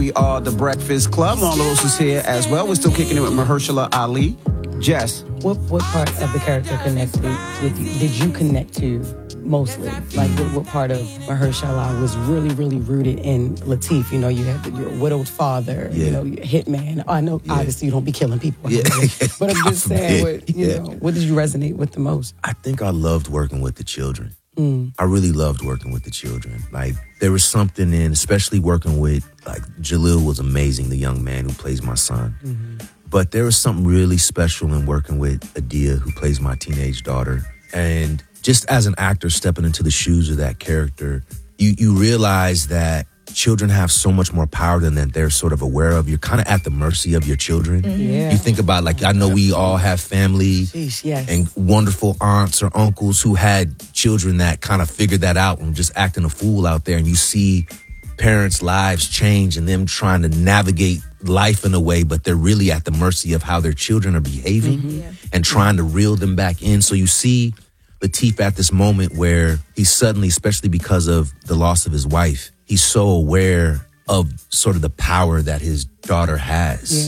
We are the Breakfast Club. Lon LaRosa is here as well. We're still kicking it with Mahershala Ali. Jess. What part of the character connected with you? Did you connect to mostly? Like what part of Mahershala was really, really rooted in Lateef? You know, you had your widowed father, you know, your hitman. I know obviously you don't be killing people. But I'm just saying, what did you resonate with the most? I think I loved working with the children. I really loved working with the children. Like, there was something in, especially working with, like, Jalil was amazing, the young man who plays my son. But there was something really special in working with Adia, who plays my teenage daughter. And just as an actor stepping into the shoes of that character, you realize that children have so much more power than that they're sort of aware of. You're kind of at the mercy of your children. You think about, like, I know we all have family and wonderful aunts or uncles who had children that kind of figured that out and just acting a fool out there. And you see parents' lives change and them trying to navigate life in a way, but they're really at the mercy of how their children are behaving and trying to reel them back in. So you see Lateef at this moment where he's suddenly, especially because of the loss of his wife, he's so aware of sort of the power that his daughter has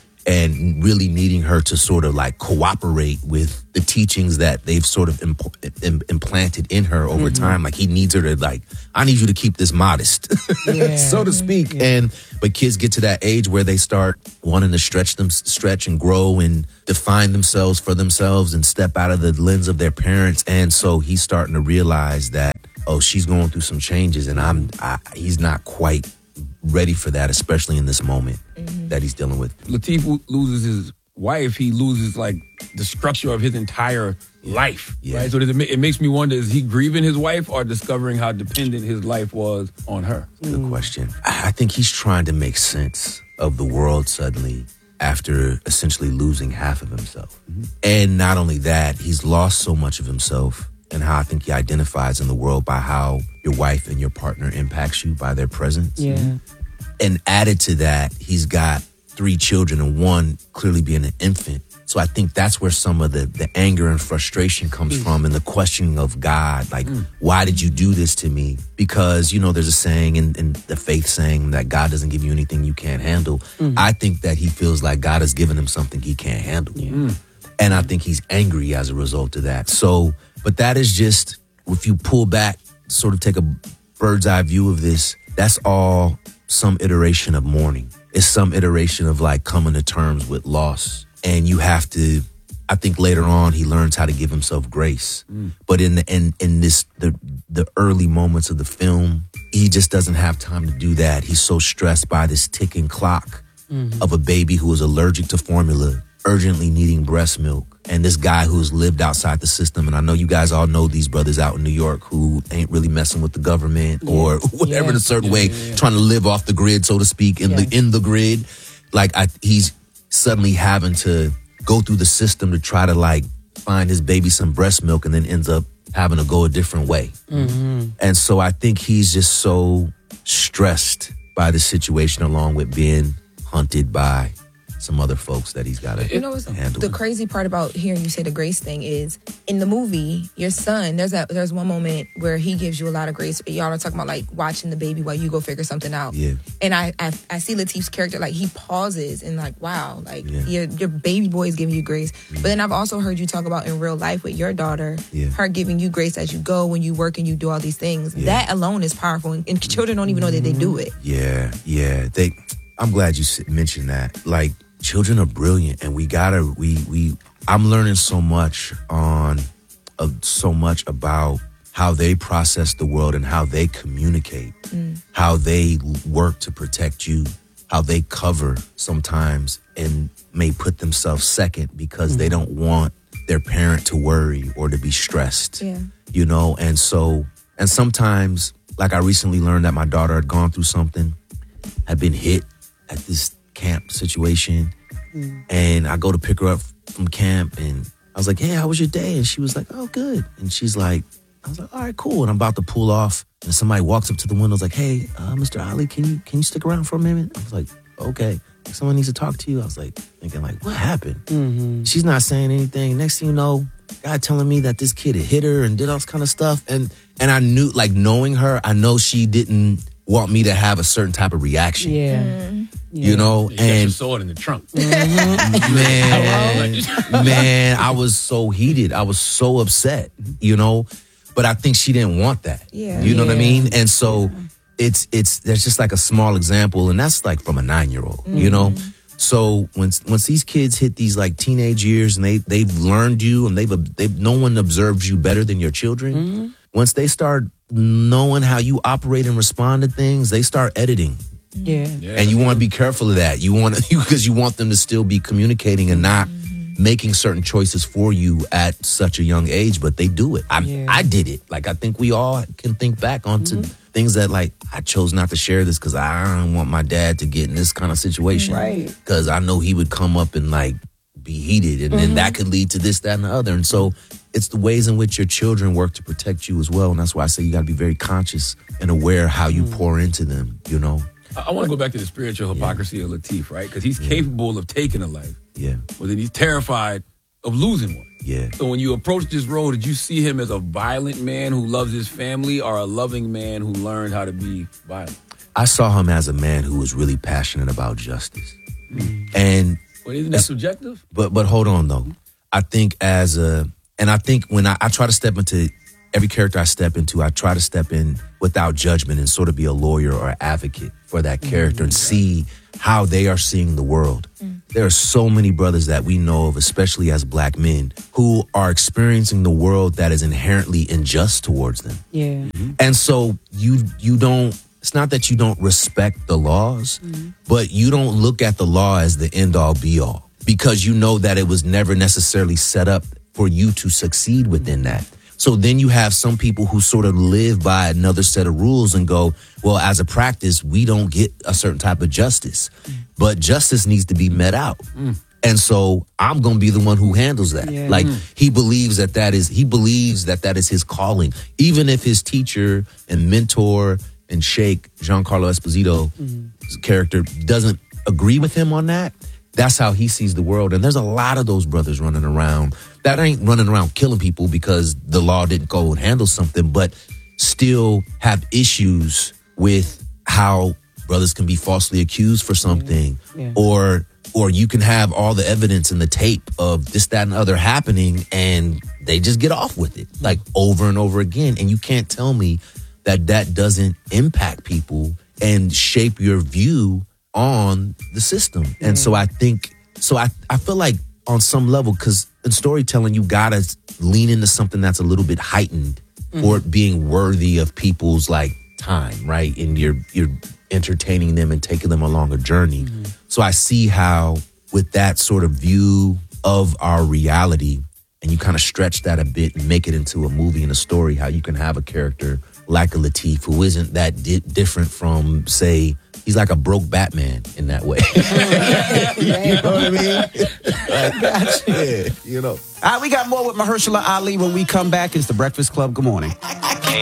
and really needing her to sort of like cooperate with the teachings that they've sort of implanted in her over time. Like, he needs her to, like, I need you to keep this modest, so to speak. But kids get to that age where they start wanting to stretch and grow and define themselves for themselves and step out of the lens of their parents. And so he's starting to realize that, oh, she's going through some changes and he's not quite ready for that, especially in this moment that he's dealing with. Lateef loses his wife, he loses, like, the structure of his entire life, right? So it makes me wonder, is he grieving his wife or discovering how dependent his life was on her? Good question. I think he's trying to make sense of the world suddenly after essentially losing half of himself. And not only that, he's lost so much of himself and how I think he identifies in the world by how your wife and your partner impacts you by their presence. And added to that, he's got 3 children and one clearly being an infant. So I think that's where some of the anger and frustration comes from, and the questioning of God. Like, why did you do this to me? Because, you know, there's a saying in the faith saying that God doesn't give you anything you can't handle. I think that he feels like God has given him something he can't handle. And I think he's angry as a result of that. So, but that is just, if you pull back, sort of take a bird's eye view of this, that's all some iteration of mourning. It's some iteration of, like, coming to terms with loss. And you have to, I think later on he learns how to give himself grace. But in the early moments of the film, he just doesn't have time to do that. He's so stressed by this ticking clock of a baby who is allergic to formula, urgently needing breast milk. And this guy who's lived outside the system. And I know you guys all know these brothers out in New York who ain't really messing with the government or whatever in a certain way, trying to live off the grid, so to speak, in the grid. Like, he's suddenly having to go through the system to try to, like, find his baby some breast milk, and then ends up having to go a different way. And so I think he's just so stressed by the situation, along with being hunted by some other folks that he's got to handle. The crazy part about hearing you say the grace thing is, in the movie, your son, there's one moment where he gives you a lot of grace. Y'all are talking about, like, watching the baby while you go figure something out. And I see Lateef's character, like, he pauses and, like, wow, like, your baby boy is giving you grace. But then I've also heard you talk about in real life with your daughter, her giving you grace as you go, when you work and you do all these things. That alone is powerful, and children don't even know that they do it. I'm glad you mentioned that. Like, children are brilliant, and I'm learning so much about how they process the world and how they communicate, how they work to protect you, how they cover sometimes and may put themselves second because they don't want their parent to worry or to be stressed, you know? And sometimes, like, I recently learned that my daughter had gone through something, had been hit at this camp situation. And I go to pick her up from camp, and I was like, hey, how was your day? And she was like, oh, good. And she's like, I was like, all right, cool. And I'm about to pull off, and somebody walks up to the window, like, hey, Mr. Ali, can you stick around for a minute? I was like, okay. Someone needs to talk to you. I was like, thinking, like, what happened? She's not saying anything. Next thing you know, God telling me that this kid had hit her and did all this kind of stuff. And I knew, like, knowing her, I know she didn't want me to have a certain type of reaction. Yeah. You know, You got your sword in the trunk. Man, I was so heated. I was so upset, you know, but I think she didn't want that. Yeah. You know what I mean? And so it's there's just like a small example, and that's like from a 9-year-old, you know? So once these kids hit these like teenage years and they've learned you and they've no one observes you better than your children. Once they start knowing how you operate and respond to things, they start editing. Yeah. And you want to be careful of that. You want to, because you want them to still be communicating and not making certain choices for you at such a young age, but they do it. I did it. Like, I think we all can think back onto things that, like, I chose not to share this because I don't want my dad to get in this kind of situation. Right. Because I know he would come up and, like, be heated, and then that could lead to this, that, and the other. And so it's the ways in which your children work to protect you as well. And that's why I say you got to be very conscious and aware how you pour into them, you know? I want to go back to the spiritual hypocrisy of Lateef, right? Because he's capable of taking a life. Yeah. But then he's terrified of losing one. Yeah. So when you approach this role, did you see him as a violent man who loves his family or a loving man who learned how to be violent? I saw him as a man who was really passionate about justice. And Well, isn't that subjective? But hold on though. I think I think when I try to step into every character I step into, I try to step in without judgment and sort of be a lawyer or advocate for that character and see how they are seeing the world. There are so many brothers that we know of, especially as black men, who are experiencing the world that is inherently unjust towards them. Yeah. And so you don't, it's not that you don't respect the laws, but you don't look at the law as the end all be all, because you know that it was never necessarily set up for you to succeed within that. So then you have some people who sort of live by another set of rules and go, well, as a practice, we don't get a certain type of justice, but justice needs to be met out. And so I'm going to be the one who handles that. Yeah. Like he believes that is his calling. Even if his teacher and mentor and Sheikh, Giancarlo Esposito's character, doesn't agree with him on that, that's how he sees the world. And there's a lot of those brothers running around that ain't running around killing people because the law didn't go and handle something, but still have issues with how brothers can be falsely accused for something, or you can have all the evidence in the tape of this, that, and the other happening, and they just get off with it, like over and over again. And you can't tell me that doesn't impact people and shape your view on the system. And so I feel like on some level, because in storytelling, you gotta lean into something that's a little bit heightened for it being worthy of people's like time, right? And you're entertaining them and taking them along a journey. So I see how with that sort of view of our reality, and you kind of stretch that a bit and make it into a movie and a story, how you can have a character like a Lateef who isn't that different from, say, he's like a broke Batman in that way. You know what I mean? Like, yeah, you know. All right, we got more with Mahershala Ali when we come back. It's The Breakfast Club. Good morning.